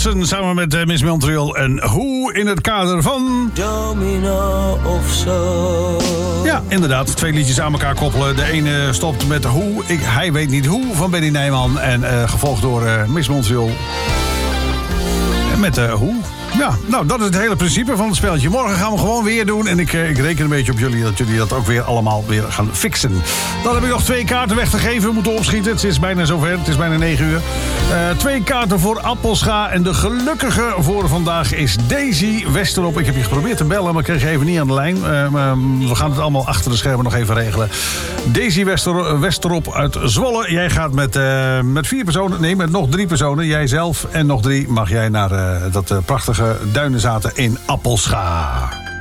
Wilson samen met Miss Montreal en Hoe in het kader van... Domino of zo. Ja, inderdaad. 2 liedjes aan elkaar koppelen. De ene stopt met Hoe, hij weet niet hoe van Benny Nijman. En gevolgd door Miss Montreal. Met Hoe. Ja, nou, dat is het hele principe van het spelletje. Morgen gaan we gewoon weer doen. En ik reken een beetje op jullie dat jullie dat ook weer allemaal weer gaan fixen. Dan heb ik nog 2 kaarten weg te geven. We moeten opschieten. Het is bijna zover. Het is bijna 9 uur. 2 kaarten voor Appelscha. En de gelukkige voor vandaag is Daisy Westerop. Ik heb je geprobeerd te bellen, maar ik kreeg je even niet aan de lijn. We gaan het allemaal achter de schermen nog even regelen. Daisy Westerop uit Zwolle. Jij gaat met 4 personen. Nee, met nog 3 personen. Jijzelf en nog 3 mag jij naar dat prachtige Duinenzaten in Appelscha.